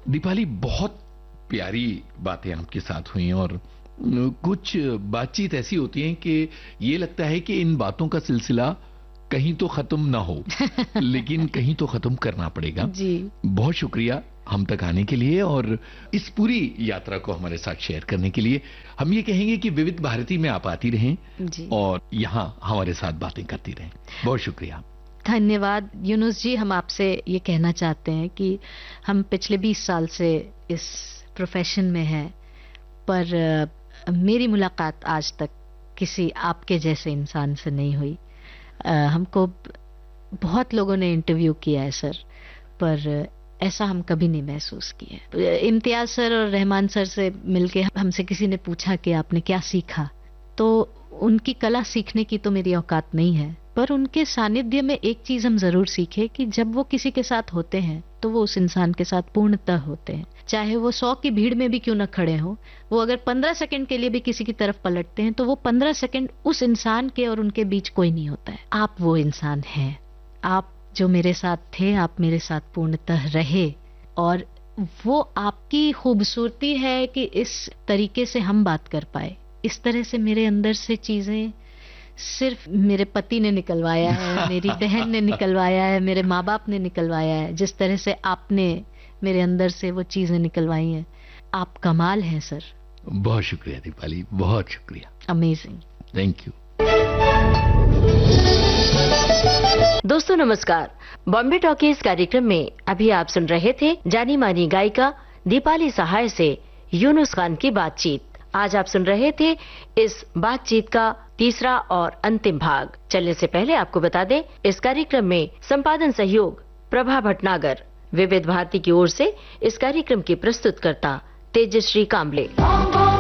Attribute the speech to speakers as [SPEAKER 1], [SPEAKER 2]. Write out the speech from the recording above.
[SPEAKER 1] दीपाली, बहुत प्यारी बातें आपके साथ हुई और कुछ बातचीत ऐसी होती है कि ये लगता है कि इन बातों का सिलसिला कहीं तो खत्म ना हो लेकिन कहीं तो खत्म करना पड़ेगा
[SPEAKER 2] जी।
[SPEAKER 1] बहुत शुक्रिया हम तक आने के लिए और इस पूरी यात्रा को हमारे साथ शेयर करने के लिए। हम ये कहेंगे कि विविध भारती में आप आती रहें
[SPEAKER 2] जी।
[SPEAKER 1] और यहाँ हमारे साथ बातें करती रहें। बहुत शुक्रिया।
[SPEAKER 2] धन्यवाद यूनुस जी। हम आपसे ये कहना चाहते हैं कि हम पिछले 20 साल से इस प्रोफेशन में हैं, पर मेरी मुलाकात आज तक किसी आपके जैसे इंसान से नहीं हुई। हमको बहुत लोगों ने इंटरव्यू किया है सर, पर ऐसा हम कभी नहीं महसूस किया। इम्तियाज सर और रहमान सर से मिलके हमसे किसी ने पूछा कि आपने क्या सीखा, तो उनकी कला सीखने की तो मेरी औकात नहीं है, पर उनके सानिध्य में एक चीज हम जरूर सीखे कि जब वो किसी के साथ होते हैं तो वो उस इंसान के साथ पूर्णतः होते हैं। चाहे वो 100 की भीड़ में भी क्यों न खड़े हो, वो अगर 15 सेकंड के लिए भी किसी की तरफ पलटते हैं तो वो 15 सेकंड उस इंसान के और उनके बीच कोई नहीं होता है। आप वो इंसान हैं। आप जो मेरे साथ थे, आप मेरे साथ पूर्णतः रहे, और वो आपकी खूबसूरती है कि इस तरीके से हम बात कर पाए। इस तरह से मेरे अंदर से चीजें सिर्फ मेरे पति ने निकलवाया है, मेरी बहन ने निकलवाया है, मेरे माँ बाप ने निकलवाया है। जिस तरह से आपने मेरे अंदर से वो चीजें निकलवाई हैं, आप कमाल हैं सर।
[SPEAKER 1] बहुत शुक्रिया दीपाली, बहुत शुक्रिया।
[SPEAKER 2] अमेजिंग।
[SPEAKER 1] Thank you.
[SPEAKER 3] दोस्तों नमस्कार। बॉम्बे टॉकीज कार्यक्रम में अभी आप सुन रहे थे जानी मानी गायिका दीपाली सहाय से यूनुस खान की बातचीत। आज आप सुन रहे थे इस बातचीत का तीसरा और अंतिम भाग। चलने से पहले आपको बता दें, इस कार्यक्रम में संपादन सहयोग प्रभा भटनागर। विविध भारती की ओर से इस कार्यक्रम की प्रस्तुतकर्ता तेजश्री कांबले।